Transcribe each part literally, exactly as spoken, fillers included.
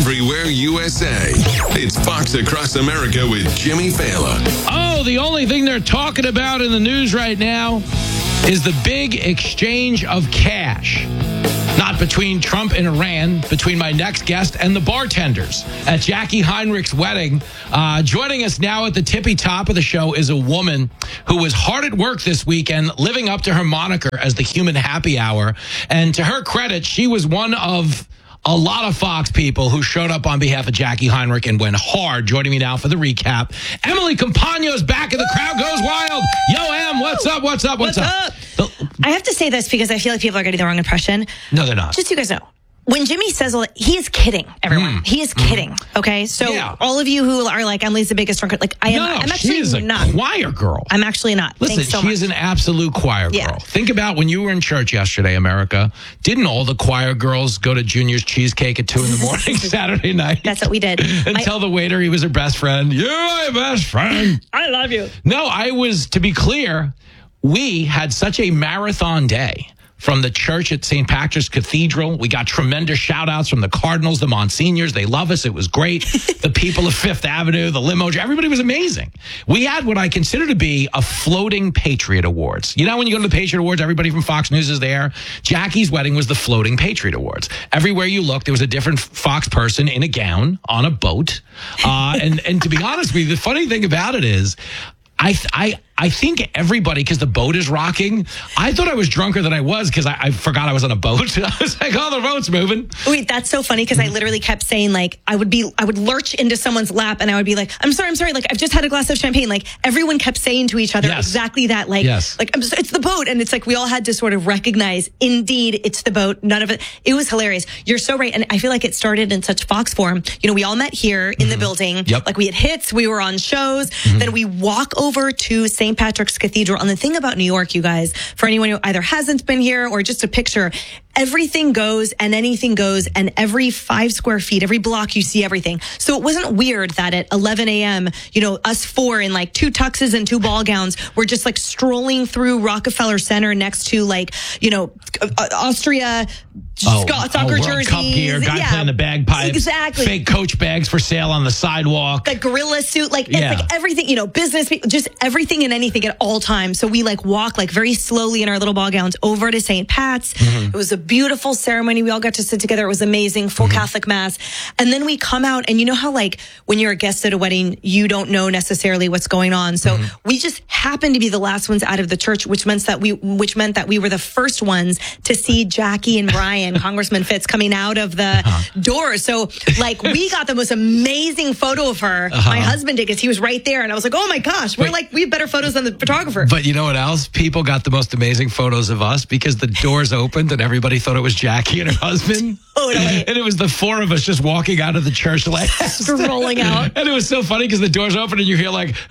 everywhere U S A. It's Fox Across America with Jimmy Fallon. Oh, the only thing they're talking about in the news right now is the big exchange of cash. Not between Trump and Iran, between my next guest and the bartenders at Jackie Heinrich's wedding. Uh, joining us now at the tippy top of the show is a woman who was hard at work this weekend, living up to her moniker as the human happy hour. And to her credit, she was one of a lot of Fox people who showed up on behalf of Jackie Heinrich and went hard. Joining me now for the recap, Emily Compagno's back and the crowd goes wild. Yo, Em, what's up, what's up, what's, what's up? up? I have to say this because I feel like people are getting the wrong impression. No, they're not. Just so you guys know. When Jimmy says all that, he is kidding, everyone. Mm. He is kidding, okay? So yeah. all of you who are like, Emily's the biggest drunkard, like, I am, no, no, I'm actually she is a not. choir girl. I'm actually not. Listen, Thanks so she much. is an absolute choir girl. Yeah. Think about when you were in church yesterday, America. Didn't all the choir girls go to Junior's Cheesecake at two in the morning Saturday night? That's what we did. And I, tell the waiter he was her best friend. You're my best friend. I love you. No, I was, to be clear, we had such a marathon day. From the church at Saint Patrick's Cathedral. We got tremendous shout outs from the Cardinals, the Monsignors. They love us. It was great. The people of Fifth Avenue, the limo, everybody was amazing. We had what I consider to be a floating Patriot Awards. You know, when you go to the Patriot Awards, everybody from Fox News is there. Jackie's wedding was the floating Patriot Awards. Everywhere you look, there was a different Fox person in a gown on a boat. Uh, and, and to be honest with you, the funny thing about it is, I, I, I think everybody, because the boat is rocking, I thought I was drunker than I was because I, I forgot I was on a boat. I was like, oh, the boat's moving. Wait, that's so funny because I literally kept saying, like, I would be, I would lurch into someone's lap and I would be like, I'm sorry, I'm sorry. Like, I've just had a glass of champagne. Like, everyone kept saying to each other yes. exactly that. Like, yes. like I'm just, it's the boat. And it's like, we all had to sort of recognize, indeed, it's the boat. None of it. It was hilarious. You're so right. And I feel like it started in such Fox form. You know, we all met here in mm-hmm. the building. Yep. Like, we had hits, we were on shows. Mm-hmm. Then we walk over to Saint Patrick's Cathedral. And the thing about New York, you guys, for anyone who either hasn't been here or just a picture, everything goes and anything goes, and every five square feet, every block, you see everything. So it wasn't weird that at eleven a.m., you know, us four in like two tuxes and two ball gowns were just like strolling through Rockefeller Center next to like, you know, Austria, oh, Scott, soccer oh, World jerseys. Cup gear, guy yeah, playing the bagpipes. Exactly. Fake Coach bags for sale on the sidewalk. The gorilla suit, like, yeah. it's like everything, you know, business people, just everything and anything at all times. So we like walk like very slowly in our little ball gowns over to Saint Pat's. Mm-hmm. It was a beautiful ceremony. We all got to sit together. It was amazing. Full mm-hmm. Catholic mass. And then we come out, and you know how like when you're a guest at a wedding, you don't know necessarily what's going on. So mm-hmm. we just happened to be the last ones out of the church, which meant that we, which meant that we were the first ones to see Jackie and Brian, Congressman Fitz, coming out of the uh-huh. door. So like we got the most amazing photo of her. Uh-huh. My husband did, because he was right there. And I was like, oh my gosh, we're Wait. like, we have better photos than the photographer. But you know what else? People got the most amazing photos of us because the doors opened and everybody thought it was Jackie and her husband. Totally. And it was the four of us just walking out of the church last. Strolling out. And it was so funny because the doors open and you hear like,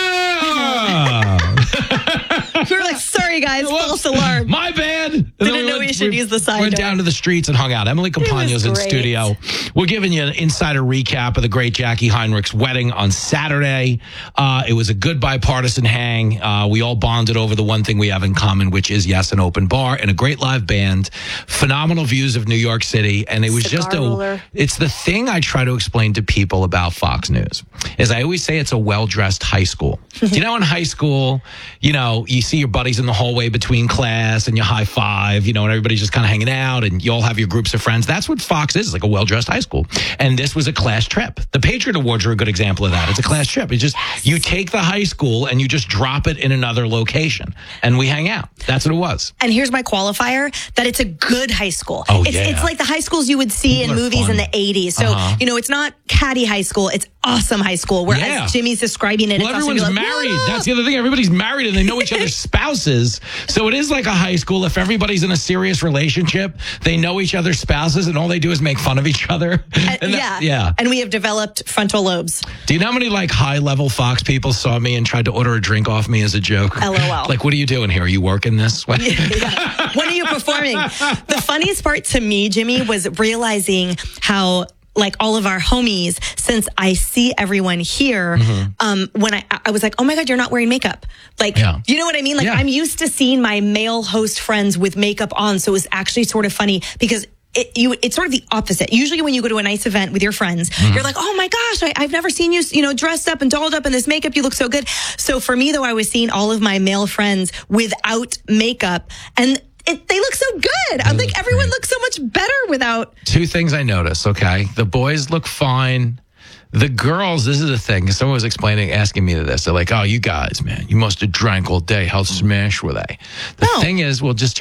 ah! We were like, sorry guys, well, false alarm. My bad. And Didn't we know went, we should we use the side Went door. down to the streets and hung out. Emily Compagno's in studio. We're giving you an insider recap of the great Jackie Heinrich's wedding on Saturday. Uh, it was a good bipartisan hang. Uh, we all bonded over the one thing we have in common, which is, yes, an open bar and a great live band. Phenomenal views of New York City. And it was Cigar just a, roller. It's the thing I try to explain to people about Fox News is I always say it's a well-dressed high school. Do you know in high school, you know, you see your buddies in the hallway between class and you high five, you know, and everybody's just kind of hanging out and you all have your groups of friends. That's what Fox is, like a well-dressed high school. And this was a class trip. The Patriot Awards are a good example of that. It's a class trip. It's just, yes. you take the high school and you just drop it in another location and we hang out. That's what it was. And here's my qualifier, that it's a good high school. Oh, it's, yeah. it's like the high schools you would see People in movies fun. in the eighties. So, uh-huh. you know, it's not catty high school. It's awesome high school. Whereas yeah. Jimmy's describing it. Well, it's everyone's awesome. Like, married. That's the other thing. Everybody's married and they know each other's spouses. So it is like a high school. If everybody's in a serious relationship, they know each other's spouses and all they do is make fun of each other. Uh, and yeah. yeah. And we have developed frontal lobes. Do you know how many like high level Fox people saw me and tried to order a drink off me as a joke? L O L. Like, what are you doing here? Are you working this? yeah, yeah. When are you performing? The funniest part to me, Jimmy, was realizing how like all of our homies, since I see everyone here, mm-hmm. um, when I, I was like, oh my God, you're not wearing makeup. Like, yeah. you know what I mean? Like, yeah. I'm used to seeing my male host friends with makeup on. So it was actually sort of funny because it, you, it's sort of the opposite. Usually when you go to a nice event with your friends, Mm-hmm. you're like, oh my gosh, I, I've never seen you, you know, dressed up and dolled up in this makeup. You look so good. So for me, though, I was seeing all of my male friends without makeup, and it, they look so good. I'm like, everyone looks so much better without. Two things I noticed, okay? The boys look fine. The girls, this is the thing. Someone was explaining, asking me this. They're like, oh, you guys, man, you must have drank all day. How smashed were they? The No. thing is, well, just